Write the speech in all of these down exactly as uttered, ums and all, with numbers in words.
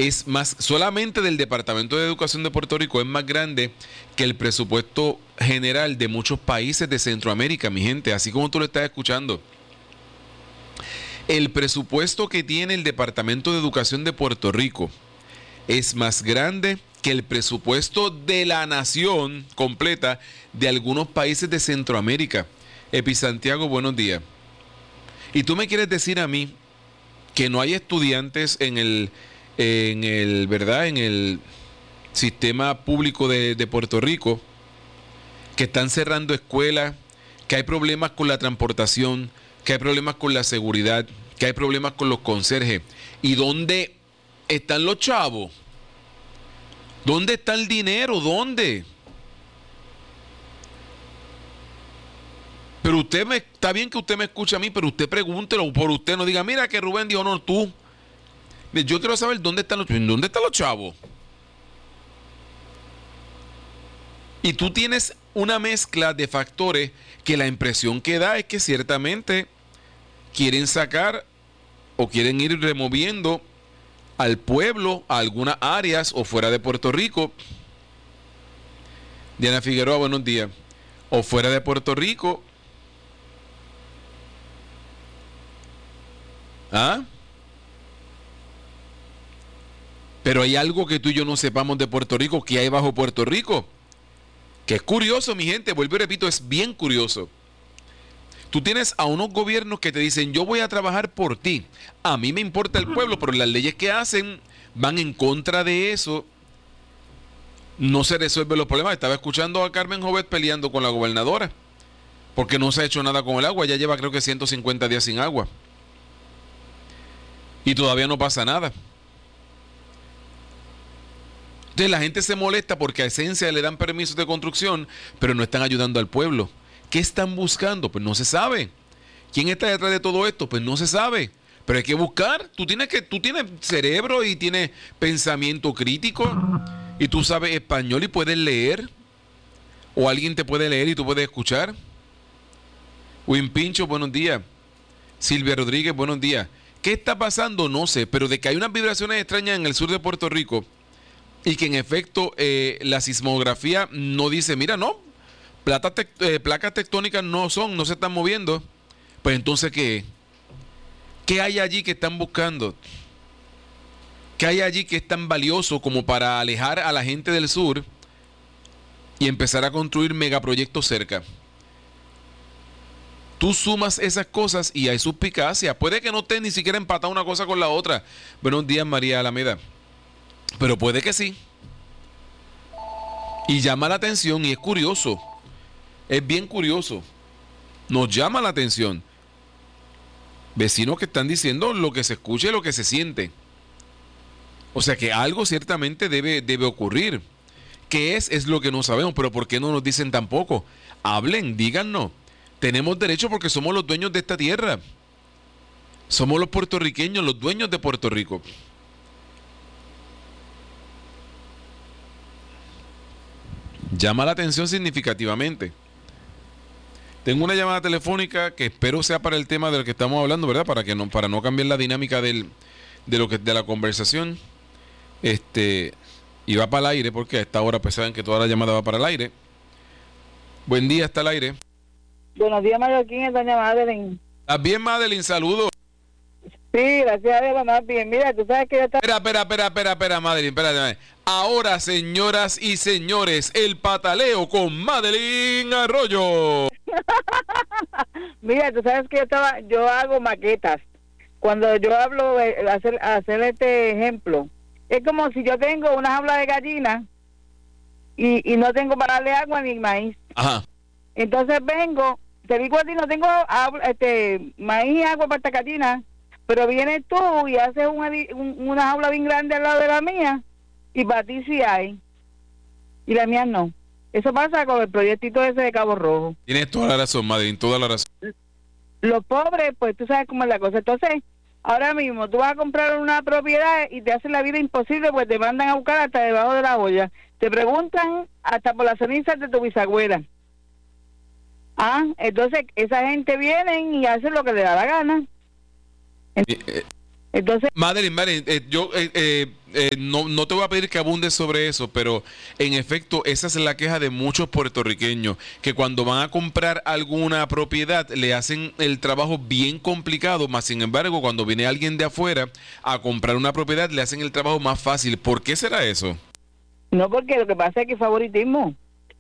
es más, solamente del Departamento de Educación de Puerto Rico es más grande que el presupuesto general de muchos países de Centroamérica, mi gente, así como tú lo estás escuchando. El presupuesto que tiene el Departamento de Educación de Puerto Rico es más grande que el presupuesto de la nación completa de algunos países de Centroamérica. Epi Santiago, buenos días. Y tú me quieres decir a mí que no hay estudiantes en el, en el, ¿verdad? En el sistema público de, de Puerto Rico, que están cerrando escuelas, que hay problemas con la transportación, que hay problemas con la seguridad, que hay problemas con los conserjes. ¿Y dónde están los chavos? ¿Dónde está el dinero? ¿Dónde? Pero usted me, está bien que usted me escuche a mí, pero usted pregúntelo por usted, no diga, mira que Rubén dijo, no, tú. Yo quiero saber dónde están los, dónde están los chavos. Y tú tienes una mezcla de factores que la impresión que da es que ciertamente quieren sacar o quieren ir removiendo al pueblo a algunas áreas o fuera de Puerto Rico. Diana Figueroa, buenos días. O fuera de Puerto Rico. ¿Ah? Pero hay algo que tú y yo no sepamos de Puerto Rico, que hay bajo Puerto Rico. Que es curioso, mi gente, vuelvo y repito, es bien curioso. Tú tienes a unos gobiernos que te dicen, yo voy a trabajar por ti. A mí me importa el pueblo, pero las leyes que hacen van en contra de eso. No se resuelven los problemas. Estaba escuchando a Carmen Jovet peleando con la gobernadora, porque no se ha hecho nada con el agua. Ya lleva creo que ciento cincuenta días sin agua. Y todavía no pasa nada. Entonces la gente se molesta porque a Esencia le dan permisos de construcción, pero no están ayudando al pueblo. ¿Qué están buscando? Pues no se sabe. ¿Quién está detrás de todo esto? Pues no se sabe. Pero hay que buscar. Tú tienes que, tú tienes cerebro y tienes pensamiento crítico. Y tú sabes español y puedes leer. O alguien te puede leer y tú puedes escuchar. Win Pincho, buenos días. Silvia Rodríguez, buenos días. ¿Qué está pasando? No sé, pero de que hay unas vibraciones extrañas en el sur de Puerto Rico y que en efecto eh, la sismografía no dice, mira, no, placas, tect eh, placas tectónicas no son, no se están moviendo. Pues entonces, ¿qué? ¿Qué hay allí que están buscando? ¿Qué hay allí que es tan valioso como para alejar a la gente del sur y empezar a construir megaproyectos cerca? Tú sumas esas cosas y hay suspicacia. Puede que no estés ni siquiera empatado una cosa con la otra. Buenos días, María Alameda. Pero puede que sí. Y llama la atención y es curioso. Es bien curioso. Nos llama la atención. Vecinos que están diciendo lo que se escucha y lo que se siente. O sea que algo ciertamente debe, debe ocurrir. ¿Qué es? Es lo que no sabemos. Pero ¿por qué no nos dicen tampoco? Hablen, díganos. Tenemos derecho porque somos los dueños de esta tierra. Somos los puertorriqueños, los dueños de Puerto Rico. Llama la atención significativamente. Tengo una llamada telefónica que espero sea para el tema del que estamos hablando, ¿verdad? Para que no, para no cambiar la dinámica del, de lo que de la conversación. Este, y va para el aire, porque a esta hora pues saben que toda la llamada va para el aire. Buen día, está al aire. Buenos días, Mallorquín, es doña Madeline. ¿Estás bien, Madeline? Saludos. Sí, gracias a Dios, lo más bien. Mira, tú sabes que yo estaba... Espera, espera, espera, espera, espera, Madeline, espérate. Ahora, señoras y señores, el pataleo con Madeline Arroyo. Mira, tú sabes que yo estaba, yo hago maquetas. Cuando yo hablo de hacer, hacer este ejemplo, es como si yo tengo una jaula de gallina y, y no tengo para darle agua ni maíz. Ajá. Entonces vengo, te digo a ti, no tengo este maíz y agua para esta gallina, pero vienes tú y haces una, una jaula bien grande al lado de la mía y para ti sí hay y la mía no. Eso pasa con el proyectito ese de Cabo Rojo. Tienes toda la razón, Madeline, toda la razón. Los pobres, pues tú sabes cómo es la cosa. Entonces, ahora mismo tú vas a comprar una propiedad y te hacen la vida imposible, pues te mandan a buscar hasta debajo de la olla. Te preguntan hasta por las cenizas de tu bisabuela. Ah, entonces esa gente viene y hace lo que le da la gana. Eh, eh, Entonces, Madeline, Madeline, eh, yo eh, eh, eh, no, no te voy a pedir que abundes sobre eso, pero en efecto esa es la queja de muchos puertorriqueños, que cuando van a comprar alguna propiedad le hacen el trabajo bien complicado, más sin embargo cuando viene alguien de afuera a comprar una propiedad le hacen el trabajo más fácil. ¿Por qué será eso? no, porque lo que pasa es que favoritismo.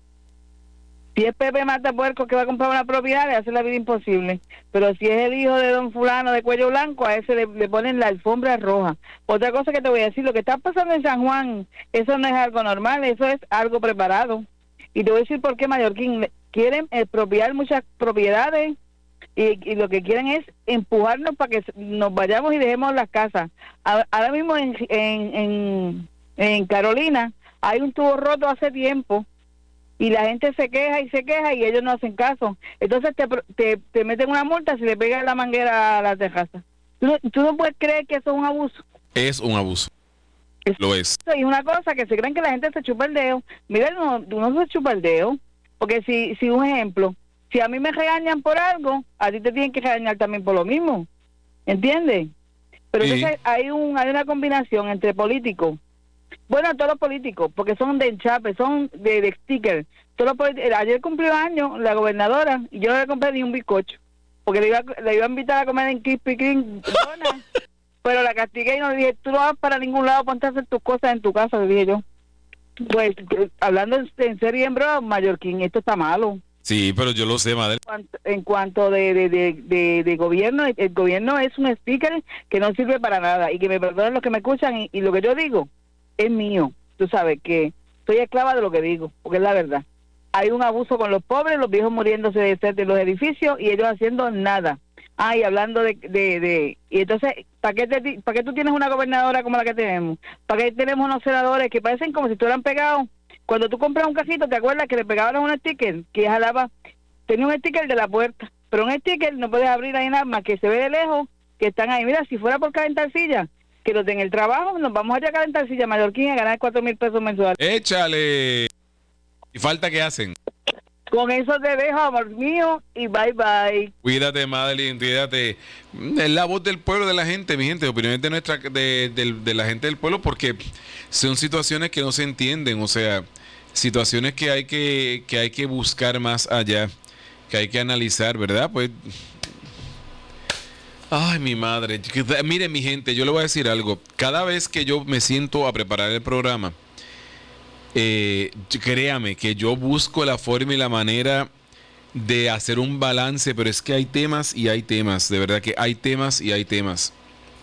Si es Pepe Matapuerco que va a comprar una propiedad, le hace la vida imposible. Pero si es el hijo de don fulano de cuello blanco, a ese le, le ponen la alfombra roja. Otra cosa que te voy a decir, lo que está pasando en San Juan, eso no es algo normal, eso es algo preparado. Y te voy a decir por qué, Mallorquín. Quieren expropiar muchas propiedades y, y lo que quieren es empujarnos para que nos vayamos y dejemos las casas. A, ahora mismo en, en, en, en Carolina hay un tubo roto hace tiempo, y la gente se queja y se queja y ellos no hacen caso. Entonces te, te, te meten una multa si le pegas la manguera a la terraza. ¿Tú no, tú no puedes creer que eso es un abuso? Es un abuso. Es, Lo es. Y una cosa, que se creen que la gente se chupa el dedo. Mira, no, tú no se chupa el dedo. Porque si, si un ejemplo, si a mí me regañan por algo, a ti te tienen que regañar también por lo mismo. ¿Entiendes? Pero Sí. entonces hay, un, hay una combinación entre políticos. Bueno, todos los políticos, porque son de enchape, son de, de sticker. Todos los políticos. Ayer cumplió años la gobernadora y yo no le compré ni un bizcocho, porque le iba, le iba a invitar a comer en Krispy Kreme donas, pero la castigué y no le dije, tú no vas para ningún lado, ponte a hacer tus cosas en tu casa, le dije yo. Pues, hablando en, en serio y en broma, Mallorquín, esto está malo. Sí, pero yo lo sé, Madeline. En cuanto, en cuanto de, de, de, de, de gobierno, el, el gobierno es un sticker que no sirve para nada, y que me perdonen los que me escuchan, y, y lo que yo digo es mío. Tú sabes que soy esclava de lo que digo, porque es la verdad. Hay un abuso con los pobres, los viejos muriéndose de sed en los edificios y ellos haciendo nada. Ah, y hablando de... de, de y entonces, ¿para qué, te, ¿para qué tú tienes una gobernadora como la que tenemos? ¿Para qué tenemos unos senadores que parecen como si estuvieran pegados? Cuando tú compras un cajito, ¿te acuerdas que le pegaban un sticker? Que jalaba, tenía un sticker de la puerta, pero un sticker no puedes abrir ahí nada más, que se ve de lejos, que están ahí. Mira, si fuera por calentar sillas, que los den el trabajo, nos vamos allá a calentar silla Mallorquín a ganar cuatro mil pesos mensuales. Échale. ¿Y falta qué hacen? Con eso te dejo, amor mío, y bye bye. Cuídate, Madeline, cuídate. Es la voz del pueblo, de la gente, mi gente, opiniones de nuestra, de, de, de la gente del pueblo, porque son situaciones que no se entienden, o sea, situaciones que hay que, que hay que buscar más allá, que hay que analizar, ¿verdad? Pues, ay, mi madre. Mire, mi gente, yo le voy a decir algo. Cada vez que yo me siento a preparar el programa, eh, créame que yo busco la forma y la manera de hacer un balance, pero es que hay temas y hay temas, de verdad que hay temas y hay temas.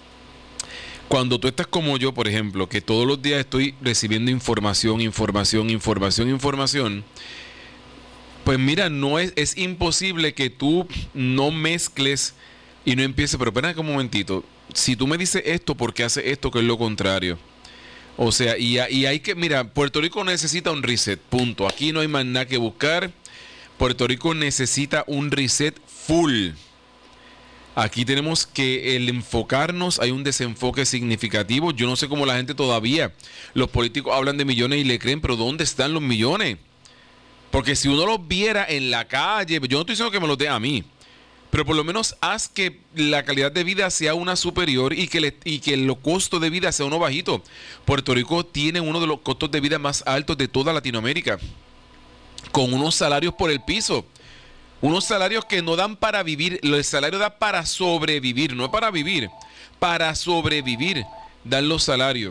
Cuando tú estás como yo, por ejemplo, que todos los días estoy recibiendo información, información, información, información, pues mira, no es, es imposible que tú no mezcles y no empieces, pero espera un momentito, si tú me dices esto, ¿por qué hace esto que es lo contrario? O sea, y, y hay que, mira, Puerto Rico necesita un reset, punto. Aquí no hay más nada que buscar. Puerto Rico necesita un reset full. Aquí tenemos que el enfocarnos, hay un desenfoque significativo. Yo no sé cómo la gente todavía, los políticos hablan de millones y le creen, pero ¿dónde están los millones? Porque si uno los viera en la calle, yo no estoy diciendo que me los dé a mí, pero por lo menos haz que la calidad de vida sea una superior y que, le, y que los costos de vida sea uno bajito. Puerto Rico tiene uno de los costos de vida más altos de toda Latinoamérica, con unos salarios por el piso. Unos salarios que no dan para vivir. El salario da para sobrevivir, no es para vivir. Para sobrevivir dan los salarios.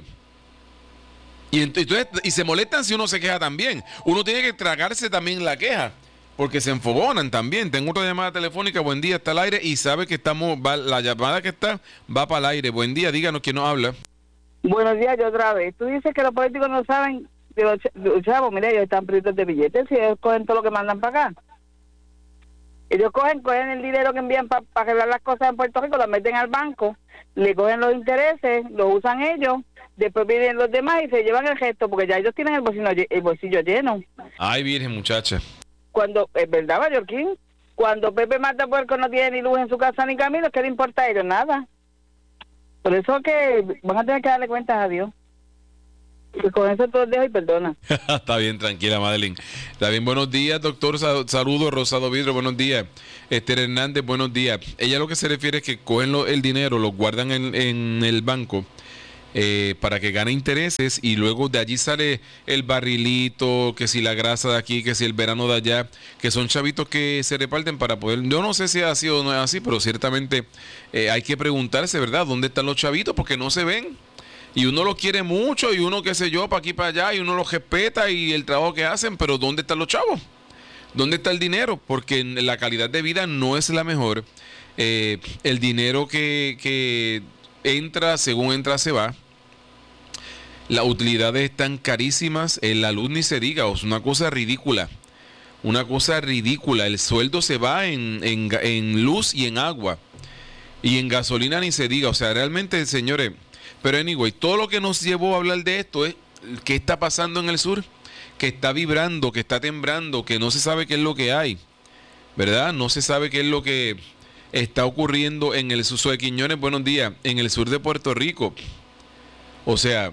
Y, entonces, y se molestan si uno se queja también. Uno tiene que tragarse también la queja, porque se enfogonan también. Tengo otra llamada telefónica. Buen día, está al aire y sabe que estamos, va, la llamada que está va para el aire. Buen día, díganos quién nos habla. Buenos días, yo otra vez. Tú dices que los políticos no saben de los, ch los chavos. Mira, ellos están privados de billetes y ellos cogen todo lo que mandan para acá. Ellos cogen, cogen el dinero que envían para pa arreglar las cosas en Puerto Rico, lo meten al banco, le cogen los intereses, los usan ellos, después vienen los demás y se llevan el resto, porque ya ellos tienen el bolsillo, el bolsillo lleno. Ay, virgen, muchacha. Cuando, es verdad, Mallorquín, cuando Pepe Matapuerco no tiene ni luz en su casa ni camino, ¿qué le importa a ellos? Nada. Por eso que van a tener que darle cuentas a Dios. Y con eso te dejo y perdona. Está bien, tranquila, Madeline. Está bien, buenos días, doctor. Saludos, Rosado Vidro, buenos días. Esther Hernández, buenos días. Ella lo que se refiere es que cogen lo, el dinero, lo guardan en, en el banco eh, para que gane intereses y luego de allí sale el barrilito, que si la grasa de aquí, que si el verano de allá, que son chavitos que se reparten para poder... Yo no sé si es así o no es así, pero ciertamente eh, hay que preguntarse, ¿verdad? ¿Dónde están los chavitos? Porque no se ven. Y uno los quiere mucho y uno, qué sé yo, para aquí para allá, y uno los respeta y el trabajo que hacen, pero ¿dónde están los chavos? ¿Dónde está el dinero? Porque la calidad de vida no es la mejor. Eh, el dinero que, que entra, según entra, se va. Las utilidades están carísimas, en la luz ni se diga, es una cosa ridícula. Una cosa ridícula. El sueldo se va en, en, en luz y en agua. Y en gasolina ni se diga. O sea, realmente, señores... Pero anyway, todo lo que nos llevó a hablar de esto es qué está pasando en el sur, que está vibrando, que está temblando, que no se sabe qué es lo que hay, ¿verdad? No se sabe qué es lo que está ocurriendo en el sur de Quiñones, buenos días, en el sur de Puerto Rico. O sea,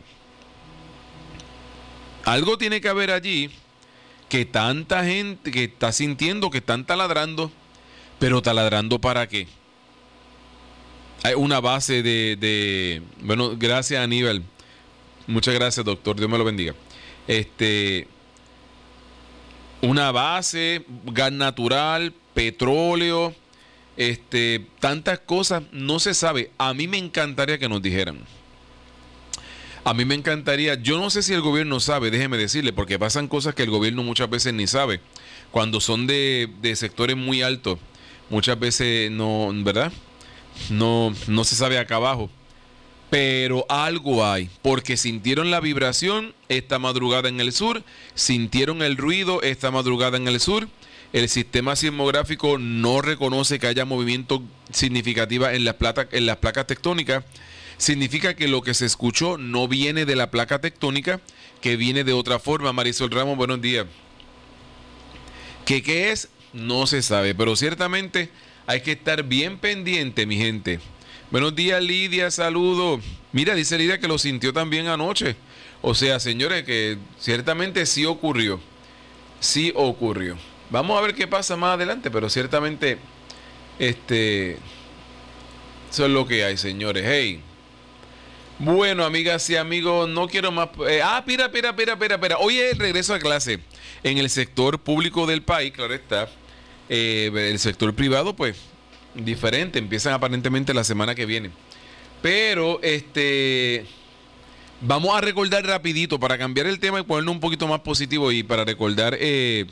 algo tiene que haber allí que tanta gente que está sintiendo que están taladrando, pero taladrando ¿para qué? Hay una base de, de... Bueno, gracias, Aníbal. Muchas gracias, doctor. Dios me lo bendiga. Este... Una base, gas natural, petróleo, este, tantas cosas, no se sabe. A mí me encantaría que nos dijeran. A mí me encantaría, yo no sé si el gobierno sabe, déjeme decirle, porque pasan cosas que el gobierno muchas veces ni sabe. Cuando son de, de sectores muy altos, muchas veces no, ¿verdad? No, no se sabe acá abajo, pero algo hay, porque sintieron la vibración esta madrugada en el sur, sintieron el ruido esta madrugada en el sur. El sistema sismográfico no reconoce que haya movimiento significativo en las placas, en las placas tectónicas. Significa que lo que se escuchó no viene de la placa tectónica, que viene de otra forma. Marisol Ramos, buenos días. ¿Qué, qué es? No se sabe, pero ciertamente hay que estar bien pendiente, mi gente. Buenos días, Lidia, saludos. Mira, dice Lidia que lo sintió también anoche. O sea, señores, que ciertamente sí ocurrió. Sí ocurrió. Vamos a ver qué pasa más adelante, pero ciertamente, este, eso es lo que hay, señores. Hey. Bueno, amigas y amigos, no quiero más... Eh, ah, mira, mira, mira, mira, mira. Hoy es el regreso a clase en el sector público del país, claro está. Eh, el sector privado, pues, diferente. Empiezan aparentemente la semana que viene. Pero, este... vamos a recordar rapidito para cambiar el tema y ponernos un poquito más positivo y para recordar... Eh,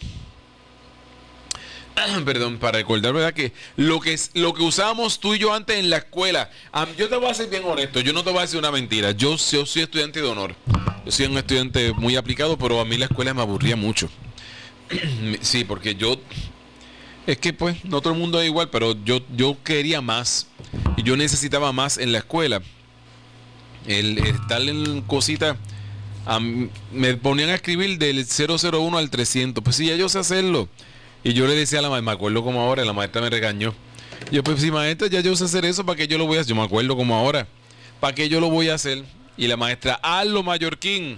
perdón, para recordar, ¿verdad? Que lo que lo que usábamos tú y yo antes en la escuela. Um, yo te voy a ser bien honesto, yo no te voy a decir una mentira. Yo, yo soy estudiante de honor. Yo soy un estudiante muy aplicado, pero a mí la escuela me aburría mucho. Sí, porque yo... Es que pues no todo el mundo es igual, pero yo, yo quería más. Y yo necesitaba más en la escuela. El, el estar en cositas... Um, me ponían a escribir del cero cero uno al trescientos. Pues sí, ya yo sé hacerlo. Y yo le decía a la maestra, me acuerdo como ahora, la maestra me regañó. Yo, pues si maestra, ya yo sé hacer eso, ¿para qué yo lo voy a hacer? Yo me acuerdo como ahora, ¿para qué yo lo voy a hacer? Y la maestra, hazlo, Mallorquín.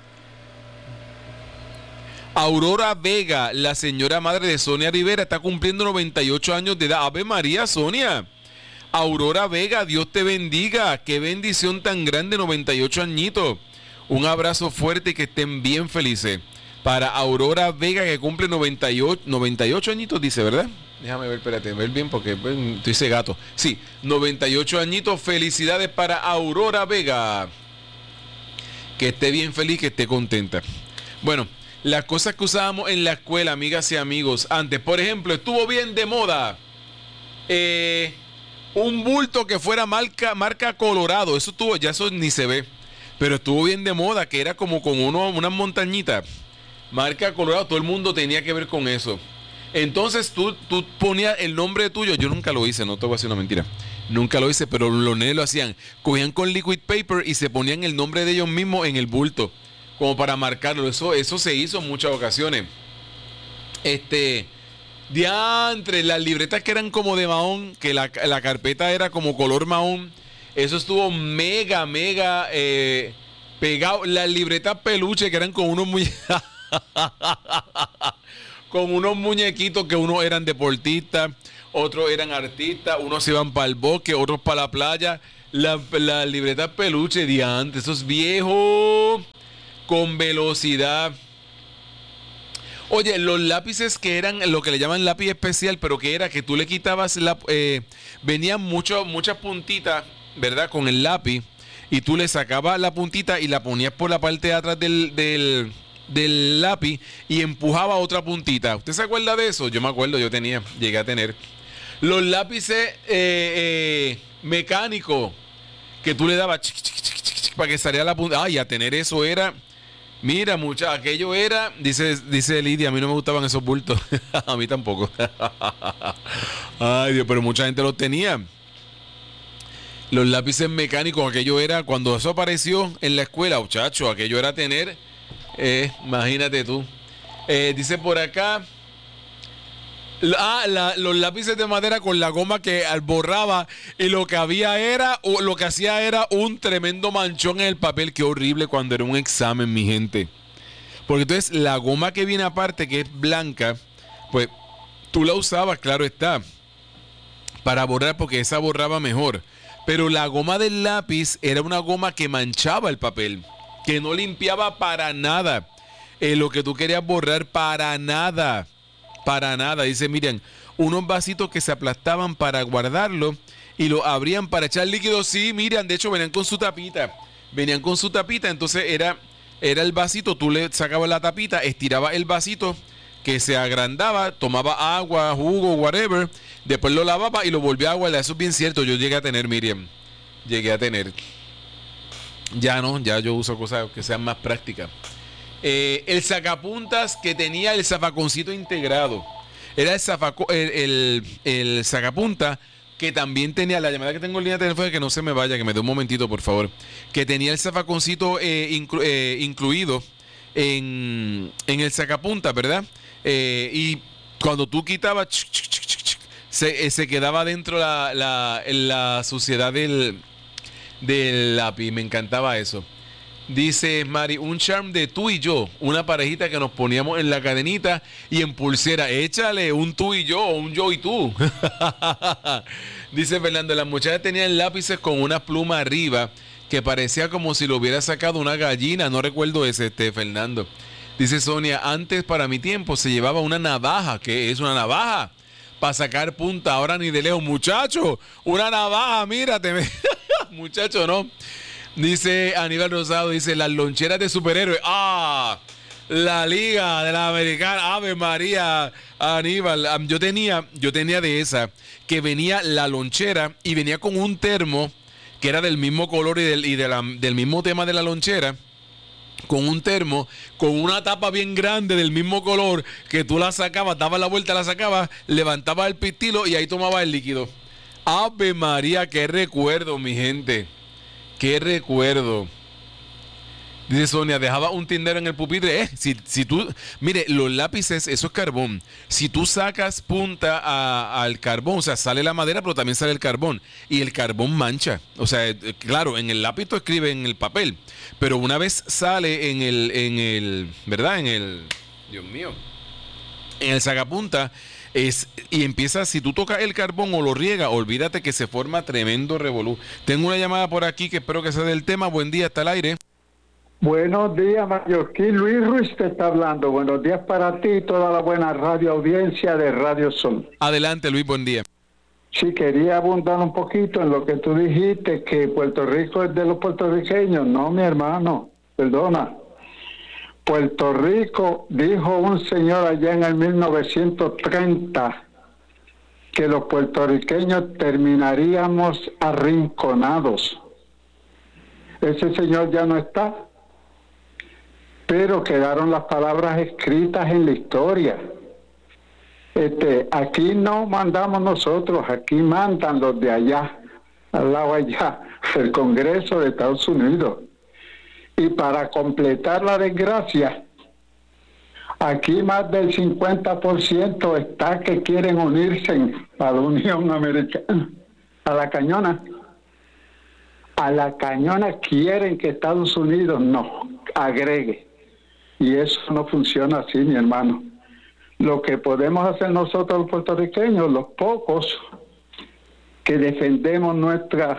Aurora Vega, la señora madre de Sonia Rivera, está cumpliendo noventa y ocho años de edad. Ave María, Sonia. Aurora Vega, Dios te bendiga. Qué bendición tan grande, noventa y ocho añitos. Un abrazo fuerte y que estén bien felices. Para Aurora Vega, que cumple noventa y ocho, noventa y ocho añitos, dice, ¿verdad? Déjame ver, espérate, ver bien porque pues, estoy ese gato. Sí, noventa y ocho añitos. Felicidades para Aurora Vega. Que esté bien feliz, que esté contenta. Bueno, las cosas que usábamos en la escuela, amigas y amigos, antes, por ejemplo, estuvo bien de moda eh, un bulto que fuera marca, marca Colorado. Eso estuvo, ya eso ni se ve. Pero estuvo bien de moda, que era como con uno, unas montañitas. Marca Colorado, todo el mundo tenía que ver con eso. Entonces tú, tú ponías el nombre tuyo. Yo nunca lo hice, no te voy a decir una mentira. Nunca lo hice, pero los nenes lo hacían. Cogían con liquid paper y se ponían el nombre de ellos mismos en el bulto, como para marcarlo. Eso, eso se hizo en muchas ocasiones. Este, diantre, las libretas que eran como de mahón, que la, la carpeta era como color mahón. Eso estuvo mega, mega... Eh, pegado, las libretas peluche que eran con unos muñequitos, con unos muñequitos que unos eran deportistas, otros eran artistas, unos iban para el bosque, otros para la playa. Las la libretas peluche de antes, esos viejos con velocidad. Oye, los lápices que eran lo que le llaman lápiz especial, pero que era que tú le quitabas, la, eh, venían mucho, muchas puntitas, ¿verdad? Con el lápiz, y tú le sacabas la puntita y la ponías por la parte de atrás del, del, del lápiz y empujaba otra puntita. ¿Usted se acuerda de eso? Yo me acuerdo, yo tenía, llegué a tener. Los lápices eh, eh, mecánicos, que tú le dabas chic, chic, chic, chic, chic, para que saliera la punta. Ay, a tener eso era... Mira, mucha, aquello era, dice, dice Lidia, a mí no me gustaban esos bultos. A mí tampoco. Ay, Dios, pero mucha gente los tenía. Los lápices mecánicos, aquello era, cuando eso apareció en la escuela, muchacho, aquello era tener, eh, imagínate tú. Eh, dice por acá, ah, la, los lápices de madera con la goma que borraba y lo que había era, o lo que hacía era un tremendo manchón en el papel. Qué horrible cuando era un examen, mi gente. Porque entonces la goma que viene aparte, que es blanca, pues tú la usabas, claro está, para borrar, porque esa borraba mejor. Pero la goma del lápiz era una goma que manchaba el papel, que no limpiaba para nada eh, lo que tú querías borrar, para nada. Para nada, dice Miriam, unos vasitos que se aplastaban para guardarlo y lo abrían para echar líquido. Sí, Miriam, de hecho venían con su tapita, venían con su tapita, entonces era, era el vasito, tú le sacabas la tapita, estirabas el vasito que se agrandaba, tomaba agua, jugo, whatever, después lo lavaba y lo volvía a guardar. Eso es bien cierto, yo llegué a tener, Miriam, llegué a tener. Ya no, ya yo uso cosas que sean más prácticas. Eh, el sacapuntas que tenía el zafaconcito integrado. Era el, zafaco, el, el, el sacapunta que también tenía, la llamada que tengo en línea telefónica, que no se me vaya, que me dé un momentito, por favor. Que tenía el zafaconcito eh, inclu, eh, incluido en, en el sacapuntas, ¿verdad? Eh, y cuando tú quitabas, ch, ch, ch, ch, ch, se, eh, se quedaba dentro la, la, la suciedad del, del lápiz. Me encantaba eso. Dice Mari, un charm de tú y yo, una parejita que nos poníamos en la cadenita y en pulsera. Échale un tú y yo o un yo y tú. Dice Fernando, las muchachas tenían lápices con una pluma arriba que parecía como si lo hubiera sacado una gallina. No recuerdo ese, este, Fernando. Dice Sonia, antes para mi tiempo se llevaba una navaja. ¿Qué es una navaja? Para sacar punta. Ahora ni de lejos. Muchacho, una navaja, mírate. Muchacho, no. Dice Aníbal Rosado, dice, las loncheras de superhéroes. ¡Ah! La Liga de la Americana. Ave María, Aníbal. Yo tenía, yo tenía de esa, que venía la lonchera y venía con un termo que era del mismo color y del, y de la, del mismo tema de la lonchera. Con un termo, con una tapa bien grande del mismo color, que tú la sacabas, dabas la vuelta, la sacabas, levantabas el pistilo y ahí tomabas el líquido. Ave María, qué recuerdo, mi gente. Qué recuerdo. Dice Sonia, dejaba un tindero en el pupitre. Eh, si, si tú, mire, los lápices, eso es carbón. Si tú sacas punta a, al carbón, o sea, sale la madera, pero también sale el carbón. Y el carbón mancha. O sea, eh, claro, en el lápiz tú escribes en el papel. Pero una vez sale en el, en el, ¿verdad? En el, Dios mío, en el sacapunta. Es, y empieza, si tú tocas el carbón o lo riegas, olvídate que se forma tremendo revolú. Tengo una llamada por aquí que espero que sea del tema. Buen día, está al aire. Buenos días, Mallorquín. Luis Ruiz te está hablando. Buenos días para ti y toda la buena radio audiencia de Radio Sol. Adelante, Luis, buen día. Sí, quería abundar un poquito en lo que tú dijiste, que Puerto Rico es de los puertorriqueños. No, mi hermano, perdona. Puerto Rico, dijo un señor allá en el mil novecientos treinta, que los puertorriqueños terminaríamos arrinconados. Ese señor ya no está, pero quedaron las palabras escritas en la historia. Este, aquí no mandamos nosotros, aquí mandan los de allá, al lado allá, el Congreso de Estados Unidos. Y para completar la desgracia, aquí más del cincuenta por ciento está que quieren unirse a la Unión Americana, a la cañona. A la cañona quieren que Estados Unidos no agregue. Y eso no funciona así, mi hermano. Lo que podemos hacer nosotros los puertorriqueños, los pocos que defendemos nuestra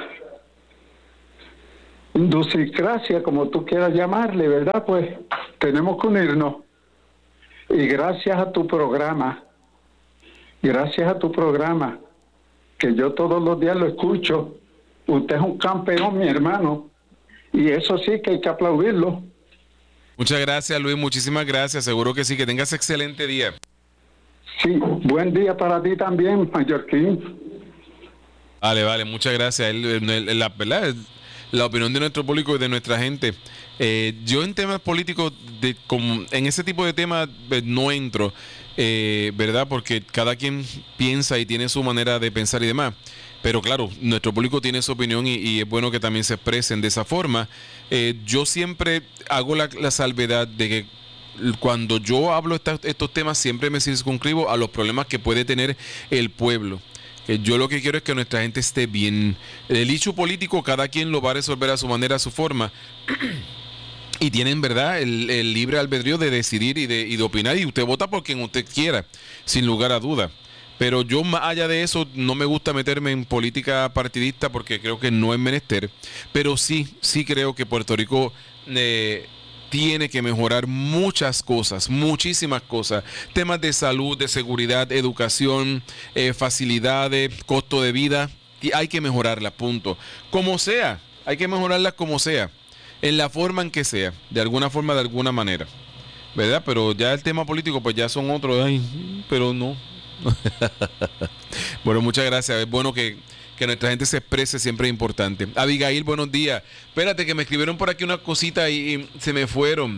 industricracia, como tú quieras llamarle, ¿verdad? Pues tenemos que unirnos. Y gracias a tu programa, gracias a tu programa, que yo todos los días lo escucho, usted es un campeón, mi hermano, y eso sí que hay que aplaudirlo. Muchas gracias, Luis, muchísimas gracias, seguro que sí, que tengas excelente día. Sí, buen día para ti también, Mallorquín. Vale, vale, muchas gracias. El, el, el, la, ¿verdad? La opinión de nuestro público y de nuestra gente. Eh, yo en temas políticos, de, como, en ese tipo de temas eh, no entro, eh, ¿verdad? Porque cada quien piensa y tiene su manera de pensar y demás. Pero claro, nuestro público tiene su opinión y, y es bueno que también se expresen de esa forma. Eh, yo siempre hago la, la salvedad de que cuando yo hablo esta, estos temas siempre me circunscribo a los problemas que puede tener el pueblo. Eh, yo lo que quiero es que nuestra gente esté bien. El issue político cada quien lo va a resolver a su manera, a su forma. Y tienen, ¿verdad?, el, el libre albedrío de decidir y de, y de opinar. Y usted vota por quien usted quiera, sin lugar a duda. Pero yo, más allá de eso, no me gusta meterme en política partidista porque creo que no es menester. Pero sí, sí creo que Puerto Rico eh, tiene que mejorar muchas cosas, muchísimas cosas. Temas de salud, de seguridad, educación, eh, facilidades, costo de vida. Y hay que mejorarlas, punto. Como sea, hay que mejorarlas como sea. En la forma en que sea, de alguna forma, de alguna manera. ¿Verdad? Pero ya el tema político, pues ya son otros. Ay, pero no. Bueno, muchas gracias. Es bueno que, que nuestra gente se exprese, siempre es importante. Abigail, buenos días. Espérate, que me escribieron por aquí una cosita y, y se me fueron.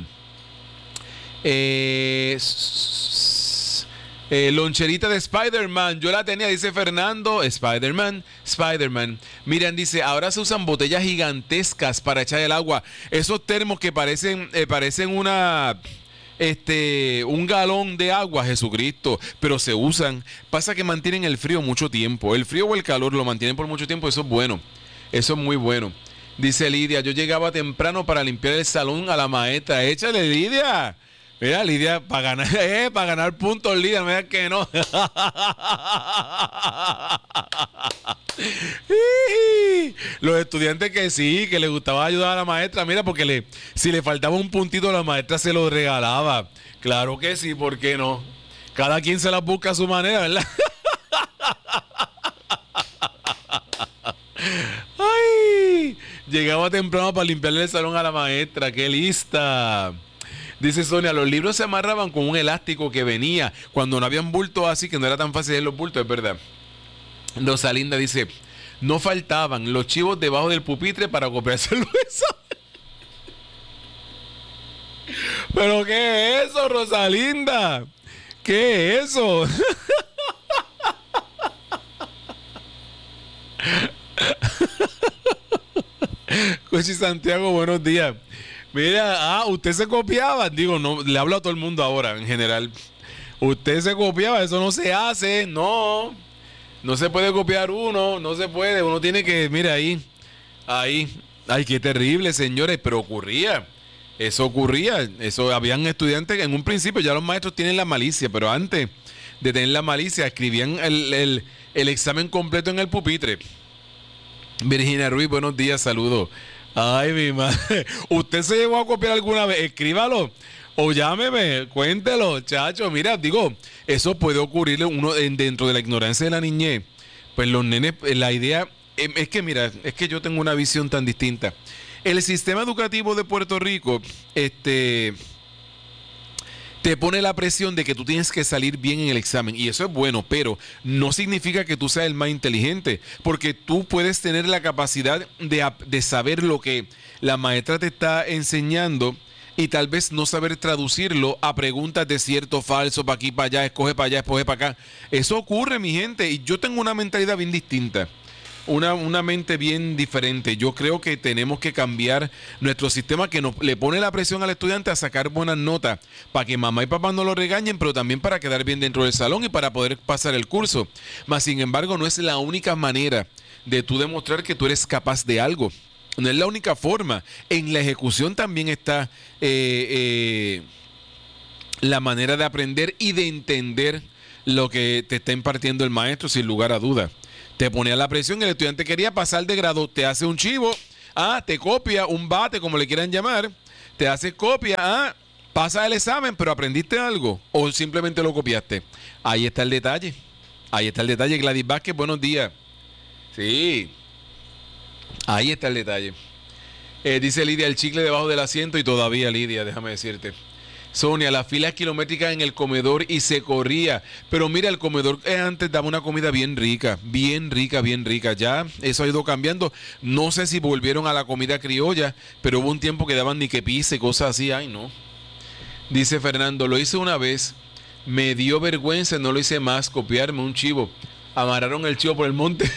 Eh, eh, loncherita de Spider-Man, yo la tenía, dice Fernando. Spider-Man, Spider-Man. Miren, dice, ahora se usan botellas gigantescas para echar el agua. Esos termos que parecen, eh, parecen una... Este, un galón de agua, Jesucristo, pero se usan. Pasa que mantienen el frío mucho tiempo. El frío o el calor lo mantienen por mucho tiempo. Eso es bueno. Eso es muy bueno. Dice Lidia, yo llegaba temprano para limpiar el salón a la maestra. Échale, Lidia. Mira, Lidia, para ganar, eh, para ganar puntos, Lidia, no me digas que no. Los estudiantes que sí, que les gustaba ayudar a la maestra, mira, porque le, si le faltaba un puntito, la maestra se lo regalaba. Claro que sí, ¿por qué no? Cada quien se las busca a su manera, ¿verdad? Ay, llegaba temprano para limpiarle el salón a la maestra, qué lista. Dice Sonia, los libros se amarraban con un elástico que venía cuando no habían bultos, así que no era tan fácil ver los bultos, es verdad. Rosalinda dice, no faltaban los chivos debajo del pupitre para copiarse el hueso. ¿Pero qué es eso, Rosalinda? ¿Qué es eso? Cochi Santiago, buenos días. Mira, ah, usted se copiaba. Digo, no, le hablo a todo el mundo ahora, en general. Usted se copiaba, eso no se hace, no. No se puede copiar uno, no se puede. Uno tiene que, mira ahí, ahí. Ay, qué terrible, señores, pero ocurría. Eso ocurría. Eso, habían estudiantes que en un principio ya los maestros tienen la malicia, pero antes de tener la malicia, escribían el, el, el examen completo en el pupitre. Virginia Ruiz, buenos días, saludos. Ay, mi madre. ¿Usted se llegó a copiar alguna vez? Escríbalo o llámeme, cuéntelo, chacho. Mira, digo, eso puede ocurrirle uno en, dentro de la ignorancia de la niñez. Pues los nenes, la idea eh, es que, mira, es que yo tengo una visión tan distinta. El sistema educativo de Puerto Rico, este... te pone la presión de que tú tienes que salir bien en el examen. Y eso es bueno, pero no significa que tú seas el más inteligente. Porque tú puedes tener la capacidad de, de saber lo que la maestra te está enseñando y tal vez no saber traducirlo a preguntas de cierto, falso, para aquí, para allá, escoge para allá, escoge para acá. Eso ocurre, mi gente. Y yo tengo una mentalidad bien distinta. Una, una mente bien diferente. Yo creo que tenemos que cambiar nuestro sistema que nos, le pone la presión al estudiante a sacar buenas notas para que mamá y papá no lo regañen, pero también para quedar bien dentro del salón y para poder pasar el curso. Mas, sin embargo, no es la única manera de tú demostrar que tú eres capaz de algo. No es la única forma. En la ejecución también está eh, eh, la manera de aprender y de entender lo que te está impartiendo el maestro, sin lugar a duda. Te ponía la presión, el estudiante quería pasar de grado, te hace un chivo, ah, te copia, un bate, como le quieran llamar, te hace copia, ah, pasa el examen, pero ¿aprendiste algo? ¿O simplemente lo copiaste? Ahí está el detalle. Ahí está el detalle. Gladys Vázquez, buenos días. Sí. Ahí está el detalle. Eh, dice Lidia, el chicle debajo del asiento y todavía, Lidia, déjame decirte. Sonia, las filas kilométricas en el comedor y se corría. Pero mira, el comedor eh, antes daba una comida bien rica, bien rica, bien rica. Ya eso ha ido cambiando. No sé si volvieron a la comida criolla, pero hubo un tiempo que daban ni que pise, cosas así. Ay, no. Dice Fernando, lo hice una vez, me dio vergüenza, no lo hice más, copiarme un chivo. Amarraron el chivo por el monte.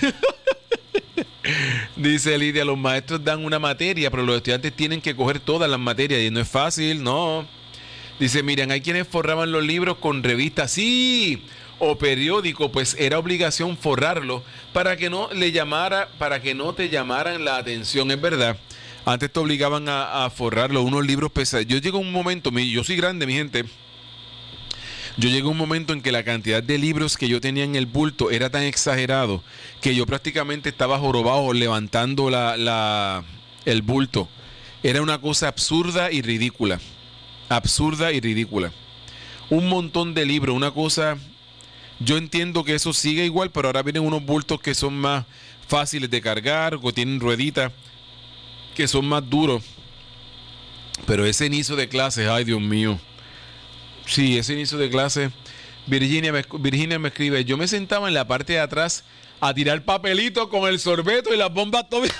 Dice Lidia, los maestros dan una materia, pero los estudiantes tienen que coger todas las materias y no es fácil, no. Dice, miren, hay quienes forraban los libros con revistas, sí, o periódico, pues era obligación forrarlo para que no le llamara, para que no te llamaran la atención, es verdad. Antes te obligaban a, a forrarlo, unos libros pesados. Yo llego a un momento, mi, yo soy grande, mi gente. Yo llegué a un momento en que la cantidad de libros que yo tenía en el bulto era tan exagerado que yo prácticamente estaba jorobado levantando la, la, el bulto. Era una cosa absurda y ridícula. Absurda y ridícula. Un montón de libros, una cosa... Yo entiendo que eso sigue igual, pero ahora vienen unos bultos que son más fáciles de cargar, o tienen rueditas, que son más duros. Pero ese inicio de clases, ay Dios mío. Sí, ese inicio de clases. Virginia me, Virginia me escribe, yo me sentaba en la parte de atrás a tirar papelitos con el sorbeto y las bombas atómicas.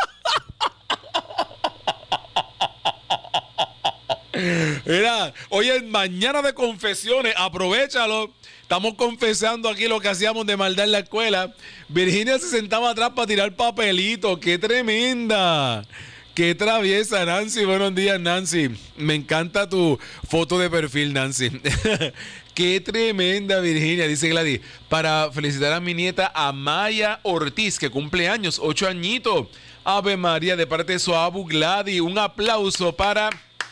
Mira, hoy es mañana de confesiones, aprovéchalo. Estamos confesando aquí lo que hacíamos de maldad en la escuela. Virginia se sentaba atrás para tirar papelitos. ¡Qué tremenda! ¡Qué traviesa, Nancy! Buenos días, Nancy. Me encanta tu foto de perfil, Nancy. ¡Qué tremenda, Virginia! Dice Gladys, para felicitar a mi nieta Amaya Ortiz, que cumple años, ocho añitos. Ave María, de parte de su abu Gladys. Un aplauso para...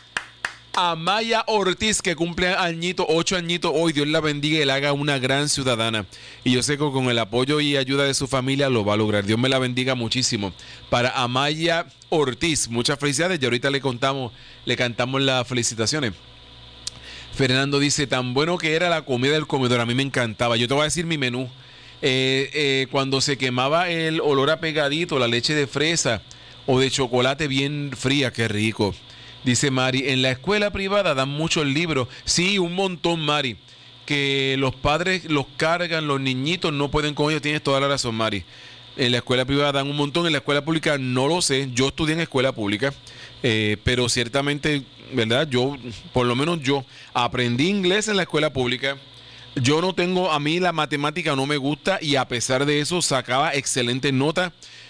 Amaya Ortiz, que cumple añito, ocho añitos hoy. Dios la bendiga y la haga una gran ciudadana. Y yo sé que con el apoyo y ayuda de su familia lo va a lograr. Dios me la bendiga muchísimo. Para Amaya Ortiz, muchas felicidades. Y ahorita le contamos, le cantamos las felicitaciones. Fernando dice, tan bueno que era la comida del comedor. A mí me encantaba. Yo te voy a decir mi menú. Eh, eh, cuando se quemaba el olor a pegadito, la leche de fresa o de chocolate bien fría, qué rico. Dice Mari, en la escuela privada dan muchos libros. Sí, un montón, Mari. Que los padres los cargan, los niñitos no pueden con ellos. Tienes toda la razón, Mari. En la escuela privada dan un montón, en la escuela pública no lo sé. Yo estudié en escuela pública, eh, pero ciertamente, ¿verdad? Yo, por lo menos yo, aprendí inglés en la escuela pública. Yo no tengo, a mí la matemática no me gusta y a pesar de eso sacaba excelentes notas.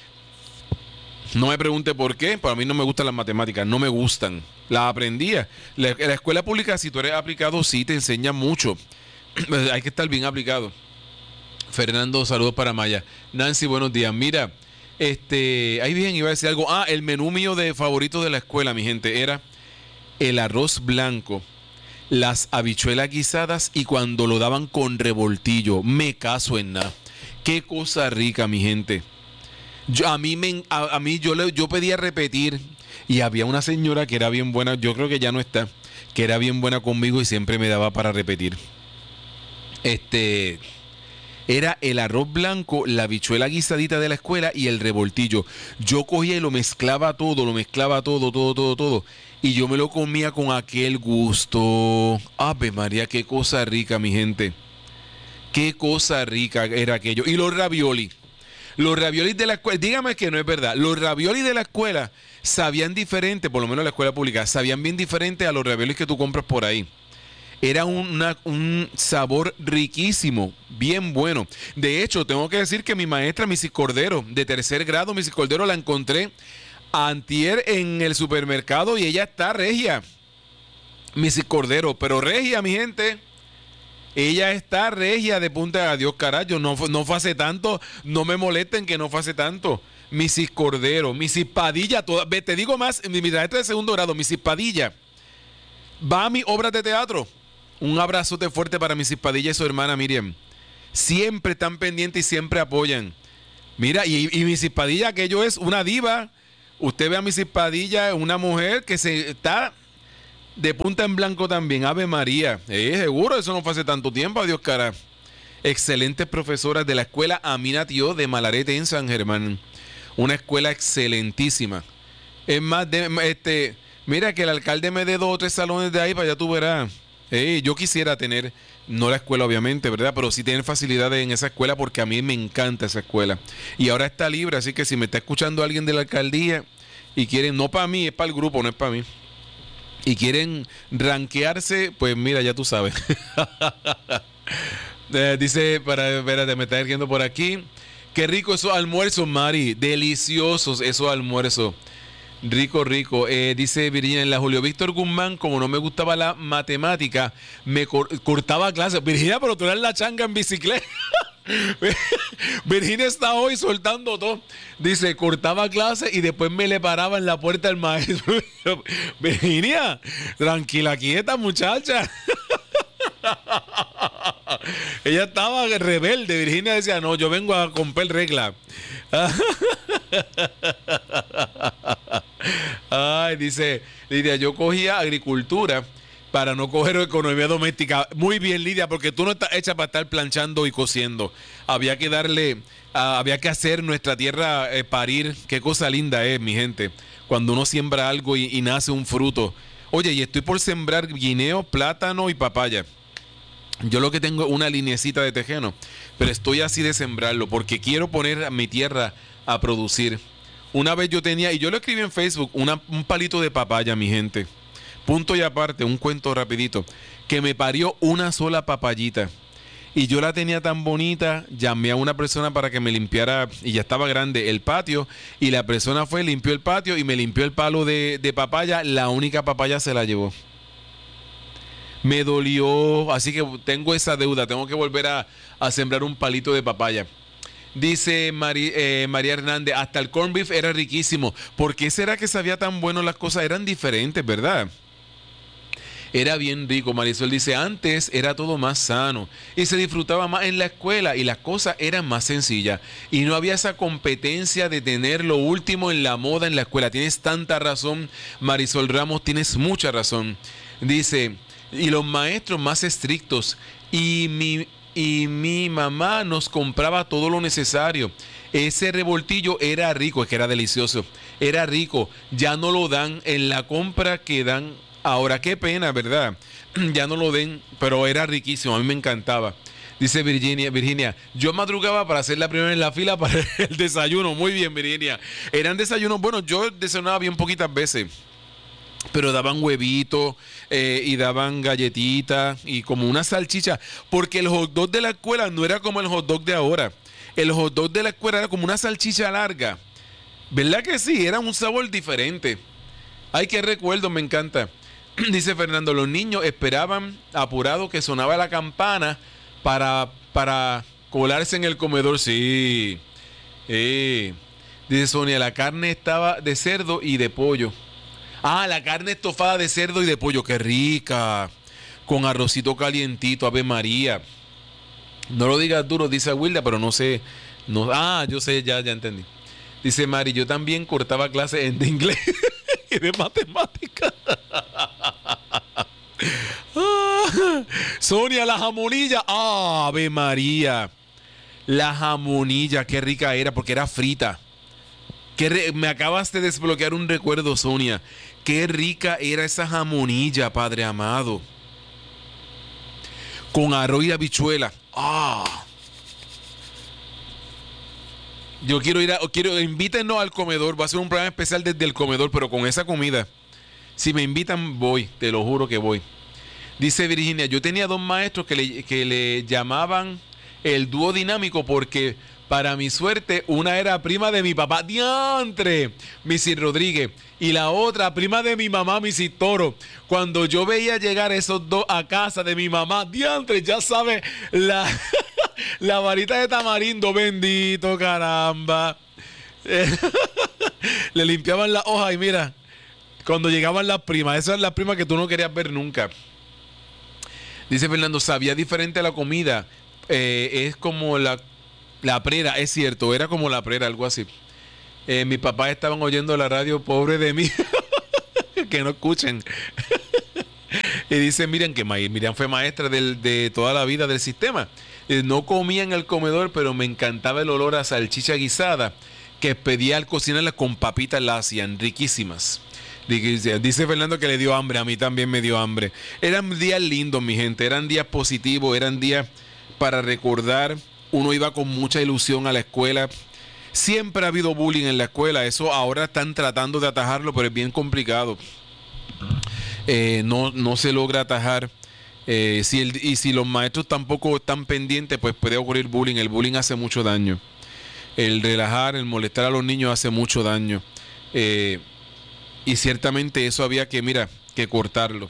No me pregunte por qué, para mí no me gustan las matemáticas, no me gustan. Las aprendía. La, la escuela pública, si tú eres aplicado, sí te enseña mucho. Hay que estar bien aplicado. Fernando, saludos para Maya. Nancy, buenos días. Mira, este, ahí bien, iba a decir algo. Ah, el menú mío de favorito de la escuela, mi gente, era el arroz blanco, las habichuelas guisadas y cuando lo daban con revoltillo. Me caso en nada. Qué cosa rica, mi gente. Yo, a mí, me, a, a mí yo, le, yo pedía repetir y había una señora que era bien buena, yo creo que ya no está, que era bien buena conmigo y siempre me daba para repetir. Este era el arroz blanco, la habichuela guisadita de la escuela y el revoltillo. Yo cogía y lo mezclaba todo, lo mezclaba todo, todo, todo, todo. Y yo me lo comía con aquel gusto. Ave María, qué cosa rica, mi gente. Qué cosa rica era aquello. Y los ravioli. Los raviolis de la escuela, dígame que no es verdad, los raviolis de la escuela sabían diferente, por lo menos en la escuela pública, sabían bien diferente a los raviolis que tú compras por ahí. Era una, un sabor riquísimo, bien bueno. De hecho, tengo que decir que mi maestra, Missis Cordero, de tercer grado, Missis Cordero, la encontré antier en el supermercado y ella está regia. Missis Cordero, pero regia, mi gente. Ella está regia de punta a Dios, carajo. No, no fue hace tanto. No me molesten que no fue hace tanto. Misis Cordero, Misis Padilla, toda, te digo más, mi maestra de segundo grado, Misis Padilla, va a mis obras de teatro. Un abrazote fuerte para Misis Padilla y su hermana Miriam. Siempre están pendientes y siempre apoyan. Mira, y, y Misis Padilla, aquello es una diva. Usted ve a Misis Padilla, una mujer que se está de punta en blanco también. Ave María. Eh, seguro, eso no fue hace tanto tiempo, adiós cara. Excelentes profesoras de la escuela Amina Tío de Malarete en San Germán. Una escuela excelentísima. Es más, de, este, mira que el alcalde me dé dos o tres salones de ahí para allá tú verás. Eh, yo quisiera tener, no la escuela obviamente, ¿verdad? Pero sí tener facilidades en esa escuela porque a mí me encanta esa escuela. Y ahora está libre, así que si me está escuchando alguien de la alcaldía y quieren, no para mí, es para el grupo, no es para mí. Y quieren ranquearse, pues mira, ya tú sabes. eh, dice, para, espérate, me está diciendo por aquí. Qué rico esos almuerzos, Mari. Deliciosos esos almuerzos. Rico, rico. Eh, dice Virginia, en la Julio Víctor Guzmán, como no me gustaba la matemática, me cor cortaba clases. Virginia, pero tú eras la changa en bicicleta. Virginia está hoy soltando todo. Dice, cortaba clases y después me le paraba en la puerta del maestro. Virginia, tranquila, quieta, muchacha. Ella estaba rebelde. Virginia decía, no, yo vengo a romper regla. Ay, dice Lidia, yo cogía agricultura para no coger economía doméstica. Muy bien, Lidia, porque tú no estás hecha para estar planchando y cociendo. Había que darle, uh, había que hacer nuestra tierra eh, parir. Qué cosa linda es, mi gente, cuando uno siembra algo y, y nace un fruto. Oye, y estoy por sembrar guineo, plátano y papaya. Yo lo que tengo es una linecita de tejeno, pero estoy así de sembrarlo porque quiero poner a mi tierra a producir. Una vez yo tenía, y yo lo escribí en Facebook, una, un palito de papaya, mi gente. Punto y aparte, un cuento rapidito, que me parió una sola papayita. Y yo la tenía tan bonita, llamé a una persona para que me limpiara, y ya estaba grande, el patio. Y la persona fue, limpió el patio y me limpió el palo de, de papaya. La única papaya se la llevó. Me dolió, así que tengo esa deuda, tengo que volver a, a sembrar un palito de papaya. Dice Mari, eh, María Hernández, hasta el corned beef era riquísimo. ¿Por qué será que sabía tan bueno? Las cosas eran diferentes, ¿verdad? Era bien rico. Marisol dice, antes era todo más sano y se disfrutaba más en la escuela y las cosas eran más sencillas y no había esa competencia de tener lo último en la moda en la escuela. Tienes tanta razón, Marisol Ramos, tienes mucha razón. Dice, y los maestros más estrictos y mi, y mi mamá nos compraba todo lo necesario. Ese revoltillo era rico, es que era delicioso, era rico. Ya no lo dan en la compra que dan ahora. Qué pena, ¿verdad? Ya no lo den, pero era riquísimo, a mí me encantaba. Dice Virginia, Virginia, yo madrugaba para ser la primera en la fila para el desayuno. Muy bien, Virginia. Eran desayunos, bueno, yo desayunaba bien poquitas veces, pero daban huevitos eh, y daban galletitas y como una salchicha, porque el hot dog de la escuela no era como el hot dog de ahora. El hot dog de la escuela era como una salchicha larga. ¿Verdad que sí? Era un sabor diferente. Ay, qué recuerdo, me encanta. Dice Fernando, los niños esperaban apurado que sonaba la campana para, para colarse en el comedor. Sí. Eh. Dice Sonia, la carne estaba de cerdo y de pollo. Ah, la carne estofada de cerdo y de pollo, qué rica. Con arrocito calientito, Ave María. No lo digas duro, dice Wilda, pero no sé. No, ah, yo sé, ya, ya entendí. Dice Mari, yo también cortaba clases de inglés y de matemáticas. Ah, Sonia, la jamonilla. Ah, Ave María. La jamonilla, qué rica era, porque era frita. Qué re- me acabas de desbloquear un recuerdo, Sonia. Qué rica era esa jamonilla, Padre amado. Con arroz y habichuela. Ah. Yo quiero ir a, quiero, invítenos al comedor. Va a ser un programa especial desde el comedor, pero con esa comida. Si me invitan, voy. Te lo juro que voy. Dice Virginia, yo tenía dos maestros que le, que le llamaban el dúo dinámico porque, para mi suerte, una era prima de mi papá, diantre, Missy Rodríguez, y la otra prima de mi mamá, Missy Toro. Cuando yo veía llegar esos dos a casa de mi mamá, diantre, ya sabes, la, la varita de tamarindo, bendito, caramba. Le limpiaban la hoja y mira, cuando llegaban las primas, esas son las primas que tú no querías ver nunca. Dice Fernando, sabía diferente la comida. Eh, es como la, la prera, es cierto, era como la prera, algo así. Eh, mis papás estaban oyendo la radio, pobre de mí. Que no escuchen. Y dice, miren que Miriam fue maestra del, de toda la vida del sistema. Eh, no comía en el comedor, pero me encantaba el olor a salchicha guisada que pedía al cocinarla con papitas, la hacían riquísimas. Dice, dice Fernando que le dio hambre, a mí también me dio hambre. Eran días lindos, mi gente, eran días positivos, eran días para recordar. Uno iba con mucha ilusión a la escuela. Siempre ha habido bullying en la escuela, eso ahora están tratando de atajarlo, pero es bien complicado. Eh, no, no se logra atajar. Eh, si el, y si los maestros tampoco están pendientes, pues puede ocurrir bullying. El bullying hace mucho daño. El relajar, el molestar a los niños hace mucho daño. Eh, y ciertamente eso había que, mira, que cortarlo.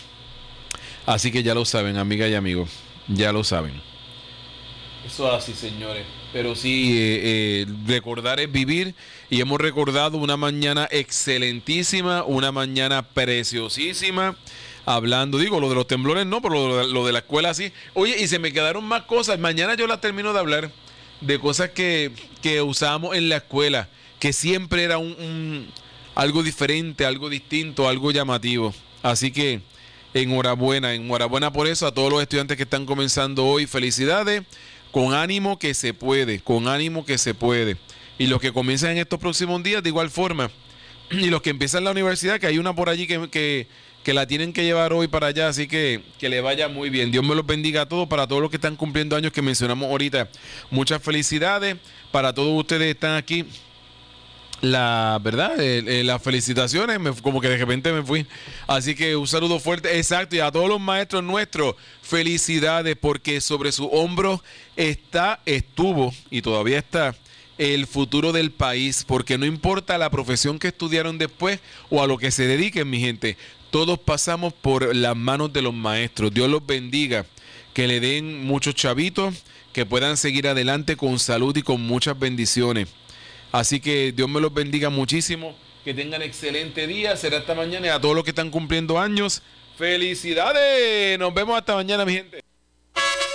Así que ya lo saben, amigas y amigos. Ya lo saben. Eso así, señores. Pero sí, eh, eh, recordar es vivir. Y hemos recordado una mañana excelentísima, una mañana preciosísima. Hablando, digo, lo de los temblores no, pero lo de, lo de la escuela sí. Oye, y se me quedaron más cosas. Mañana yo las termino de hablar de cosas que, que usábamos en la escuela, que siempre era un, un algo diferente, algo distinto, algo llamativo. Así que enhorabuena, enhorabuena por eso a todos los estudiantes que están comenzando hoy. Felicidades, con ánimo que se puede, con ánimo que se puede. Y los que comienzan en estos próximos días de igual forma. Y los que empiezan la universidad, que hay una por allí que... que que la tienen que llevar hoy para allá, así que que le vaya muy bien. Dios me los bendiga a todos, para todos los que están cumpliendo años que mencionamos ahorita. Muchas felicidades para todos ustedes que están aquí. La verdad, eh, eh, las felicitaciones, me, como que de repente me fui. Así que un saludo fuerte, exacto, y a todos los maestros nuestros, felicidades, porque sobre su hombro está, estuvo y todavía está el futuro del país, porque no importa la profesión que estudiaron después o a lo que se dediquen, mi gente, todos pasamos por las manos de los maestros. Dios los bendiga, que le den muchos chavitos, que puedan seguir adelante con salud y con muchas bendiciones. Así que Dios me los bendiga muchísimo, que tengan excelente día. Será hasta mañana, y a todos los que están cumpliendo años, felicidades. Nos vemos hasta mañana, mi gente.